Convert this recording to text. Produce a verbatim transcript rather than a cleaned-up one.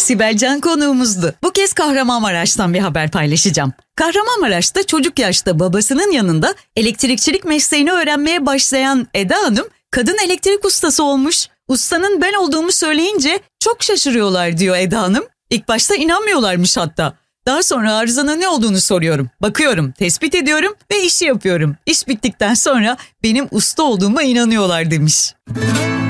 Sibel Can konuğumuzdu. Bu kez Kahramanmaraş'tan bir haber paylaşacağım. Kahramanmaraş'ta çocuk yaşta babasının yanında elektrikçilik mesleğini öğrenmeye başlayan Eda Hanım, kadın elektrik ustası olmuş. Ustanın ben olduğumu söyleyince çok şaşırıyorlar diyor Eda Hanım. İlk başta inanmıyorlarmış hatta. Daha sonra arızanın ne olduğunu soruyorum. Bakıyorum, tespit ediyorum ve işi yapıyorum. İş bittikten sonra benim usta olduğuma inanıyorlar demiş.